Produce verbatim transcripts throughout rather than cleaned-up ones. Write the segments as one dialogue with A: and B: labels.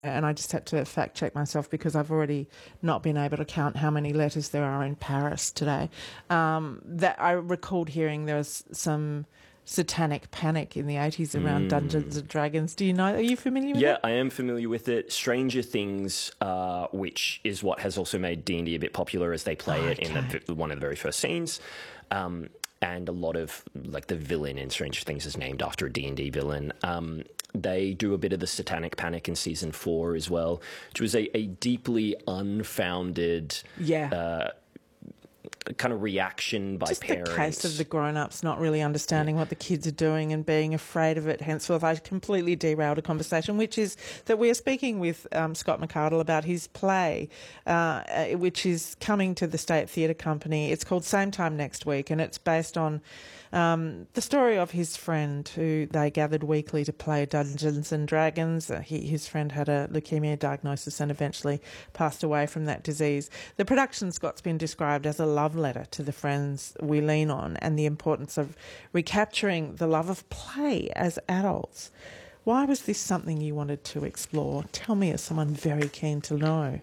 A: and I just had to fact check myself because I've already not been able to count how many letters there are in Paris today. Um, that I recalled hearing there was some satanic panic in the eighties around mm. Dungeons and Dragons. Do you know? Are you familiar with
B: yeah,
A: it?
B: Yeah, I am familiar with it. Stranger Things, uh, which is what has also made D and D a bit popular, as they play oh, it okay. in the, one of the very first scenes. Um, and a lot of, like, the villain in Stranger Things is named after a D and D villain. Um, they do a bit of the satanic panic in season four as well, which was a, a deeply unfounded...
A: Yeah.
B: Uh, kind of reaction by
A: Just
B: parents.
A: Just the case of the grown-ups not really understanding yeah. what the kids are doing and being afraid of it. Henceforth, I completely derailed a conversation, which is that we are speaking with um, Scott McArdle about his play, uh, which is coming to the State Theatre Company. It's called Same Time Next Week, and it's based on um, the story of his friend who they gathered weekly to play Dungeons and Dragons. Uh, he, his friend had a leukemia diagnosis and eventually passed away from that disease. The production, Scott's been described as a love letter to the friends we lean on and the importance of recapturing the love of play as adults. Why was this something you wanted to explore? Tell me, as someone very keen to know.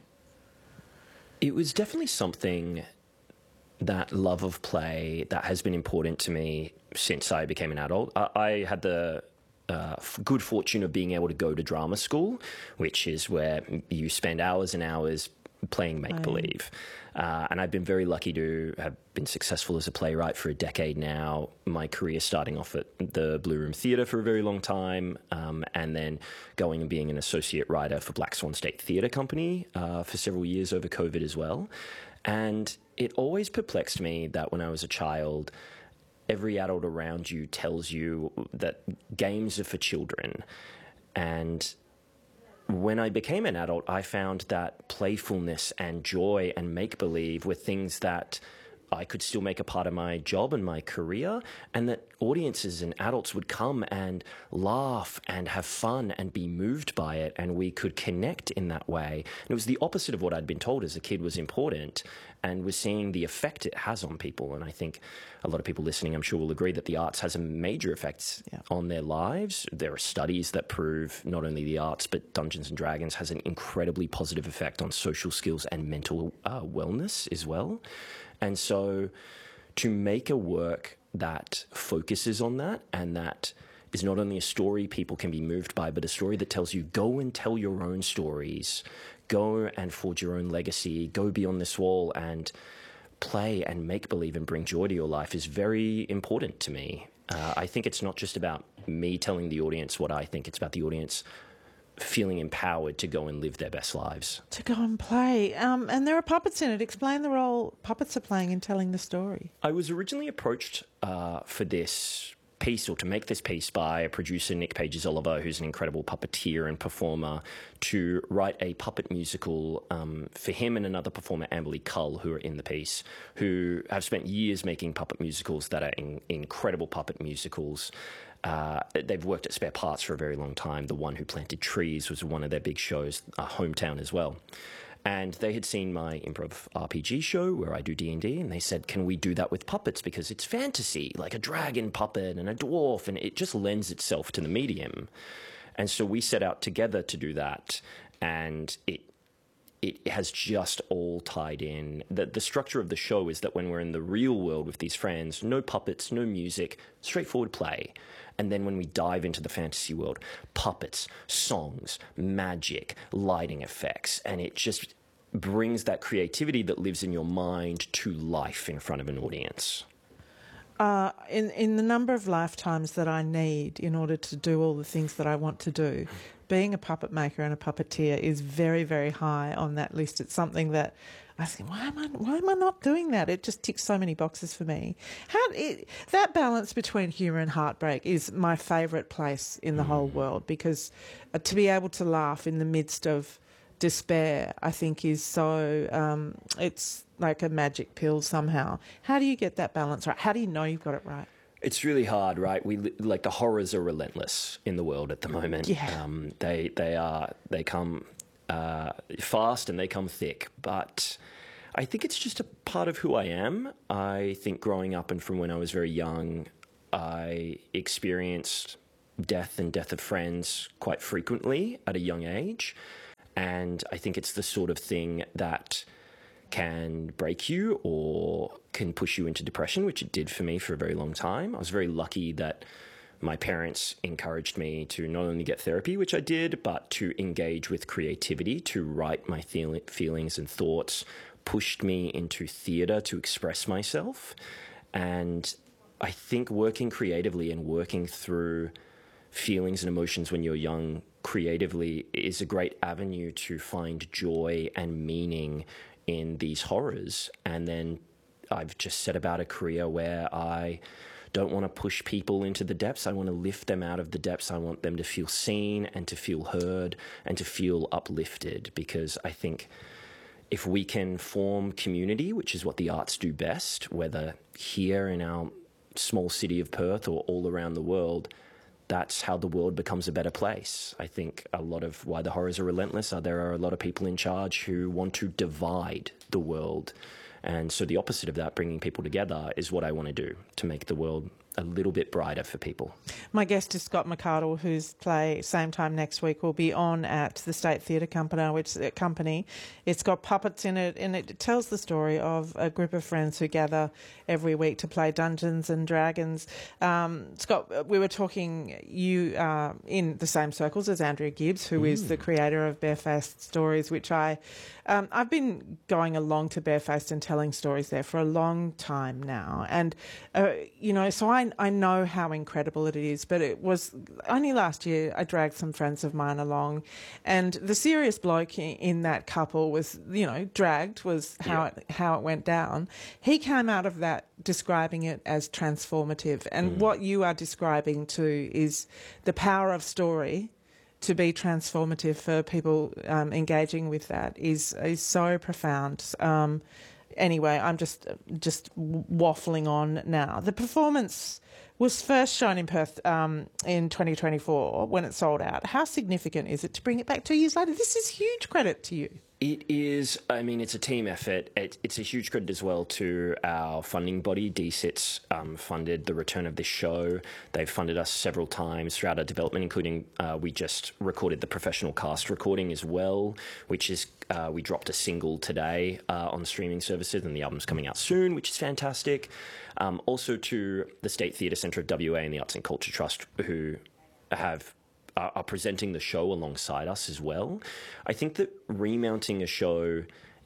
B: It was definitely something, that love of play, that has been important to me since I became an adult. I, I had the uh, good fortune of being able to go to drama school, which is where you spend hours and hours playing make-believe. Uh, and I've been very lucky to have been successful as a playwright for a decade now. My career starting off at the Blue Room Theatre for a very long time, um, and then going and being an associate writer for Black Swan State Theatre Company uh, for several years over COVID as well. And it always perplexed me that when I was a child, every adult around you tells you that games are for children. And when I became an adult, I found that playfulness and joy and make-believe were things that I could still make a part of my job and my career, and that audiences and adults would come and laugh and have fun and be moved by it, and we could connect in that way. And it was the opposite of what I'd been told as a kid was important, and was seeing the effect it has on people. And I think a lot of people listening, I'm sure, will agree that the arts has a major effect yeah. on their lives. There are studies that prove not only the arts, but Dungeons and Dragons has an incredibly positive effect on social skills and mental uh, wellness as well. And so to make a work that focuses on that, and that is not only a story people can be moved by, but a story that tells you, go and tell your own stories, go and forge your own legacy, go beyond this wall and play and make believe and bring joy to your life, is very important to me. Uh, I think it's not just about me telling the audience what I think, it's about the audience feeling empowered to go and live their best lives.
A: To go and play. Um, and there are puppets in it. Explain the role puppets are playing in telling the story.
B: I was originally approached uh, for this piece, or to make this piece, by a producer, Nick Pages-Oliver, who's an incredible puppeteer and performer, to write a puppet musical um, for him and another performer, Amberly Cull, who are in the piece, who have spent years making puppet musicals that are in, incredible puppet musicals. Uh, they've worked at Spare Parts for a very long time. The One Who Planted Trees was one of their big shows, uh, Hometown as well. And they had seen my improv R P G show where I do D and D, and they said, can we do that with puppets? Because it's fantasy, like a dragon puppet and a dwarf, and it just lends itself to the medium. And so we set out together to do that, and it it has just all tied in. The, the structure of the show is that when we're in the real world with these friends, no puppets, no music, straightforward play. And then when we dive into the fantasy world, puppets, songs, magic, lighting effects, and it just brings that creativity that lives in your mind to life in front of an audience.
A: Uh, in, in the number of lifetimes that I need in order to do all the things that I want to do, being a puppet maker and a puppeteer is very, very high on that list. It's something that I think, why am I, why am I not doing that? It just ticks so many boxes for me. How it, that balance between humour and heartbreak is my favourite place in the whole world, because uh, to be able to laugh in the midst of despair, I think, is so, um, it's like a magic pill somehow. How do you get that balance right? How do you know you've got it right?
B: It's really hard, right? We like the horrors are relentless in the world at the moment.
A: Yeah.
B: Um, they they are they come uh, fast and they come thick. But I think it's just a part of who I am. I think growing up and from when I was very young, I experienced death and death of friends quite frequently at a young age. And I think it's the sort of thing that can break you or can push you into depression, which it did for me for a very long time. I was very lucky that my parents encouraged me to not only get therapy, which I did, but to engage with creativity, to write my feel- feelings and thoughts, pushed me into theatre to express myself. And I think working creatively and working through feelings and emotions when you're young creatively is a great avenue to find joy and meaning in these horrors. And then I've just set about a career where I don't want to push people into the depths. I want to lift them out of the depths. I want them to feel seen and to feel heard and to feel uplifted, because I think if we can form community, which is what the arts do best, whether here in our small city of Perth or all around the world, that's how the world becomes a better place. I think a lot of why the horrors are relentless are there are a lot of people in charge who want to divide the world. And so the opposite of that, bringing people together, is what I want to do, to make the world a little bit brighter for people.
A: My guest is Scott McArdle, whose play same time next week will be on at the State Theatre Company, which uh, company. It's got puppets in it, and it tells the story of a group of friends who gather every week to play Dungeons and Dragons. Um, Scott, we were talking you uh, in the same circles as Andrea Gibbs, who mm. is the creator of Barefaced Stories, which I um, I've been going along to Barefaced and telling stories there for a long time now, and uh, you know, so I. I know how incredible it is, but it was only last year I dragged some friends of mine along, and the serious bloke in that couple was, you know, dragged was how yeah. it how it went down. He came out of that describing it as transformative, and mm. what you are describing too is the power of story to be transformative for people um, engaging with that is is so profound. Um, Anyway, I'm just just waffling on now. The performance was first shown in Perth um, in twenty twenty-four when it sold out. How significant is it to bring it back two years later? This is huge credit to you.
B: It is. I mean, it's a team effort. It, it's a huge credit as well to our funding body. D SITS um, funded the return of this show. They've funded us several times throughout our development, including uh, we just recorded the professional cast recording as well, which is uh, we dropped a single today uh, on streaming services, and the album's coming out soon, which is fantastic. Um, also to the State Theatre Centre of W A and the Arts and Culture Trust, who have are presenting the show alongside us as well. I think that remounting a show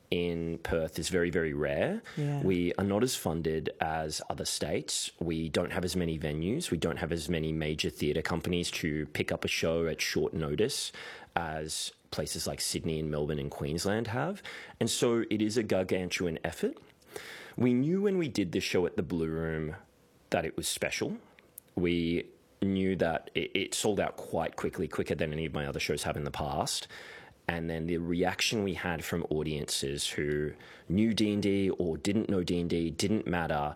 B: in Perth is very, very rare. Yeah. We are not as funded as other states. We don't have as many venues. We don't have as many major theatre companies to pick up a show at short notice as places like Sydney and Melbourne and Queensland have. And so it is a gargantuan effort. We knew when we did this show at the Blue Room that it was special. We knew that it, it sold out quite quickly, quicker than any of my other shows have in the past. And then the reaction we had from audiences who knew D and D or didn't know D and D didn't matter.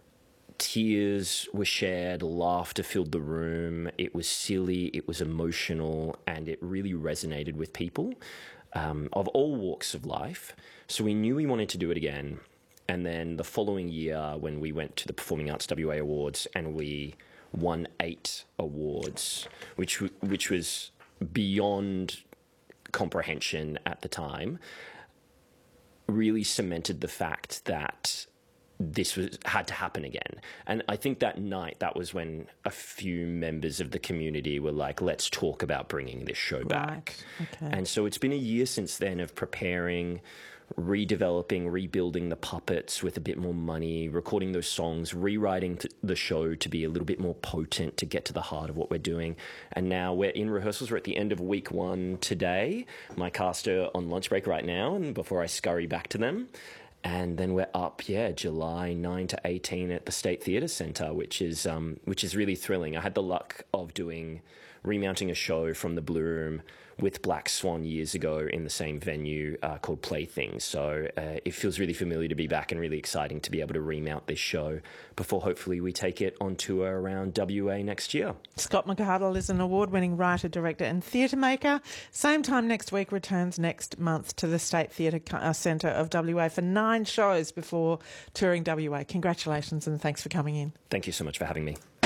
B: Tears were shared, laughter filled the room. It was silly, it was emotional, and it really resonated with people um, of all walks of life. So we knew we wanted to do it again. And then the following year, when we went to the Performing Arts W A Awards and we won eight awards, which which was beyond comprehension at the time, really cemented the fact that this was had to happen again. And I think that night, that was when a few members of the community were like, let's talk about bringing this show back. Right. Okay. And so it's been a year since then of preparing, redeveloping, rebuilding the puppets with a bit more money, recording those songs, rewriting the show to be a little bit more potent, to get to the heart of what we're doing. And now we're in rehearsals. We're at the end of week one today. My cast are on lunch break right now, and before I scurry back to them. And then we're up, yeah, July ninth to eighteenth at the State Theatre Centre, which is um, which is really thrilling. I had the luck of doing remounting a show from the Blue Room with Black Swan years ago in the same venue uh, called Playthings. So uh, it feels really familiar to be back and really exciting to be able to remount this show before hopefully we take it on tour around W A next year.
A: Scott McArdle is an award-winning writer, director and theatre maker. Same time next week, returns next month to the State Theatre Centre of W A for nine shows before touring W A. Congratulations and thanks for coming in.
B: Thank you so much for having me.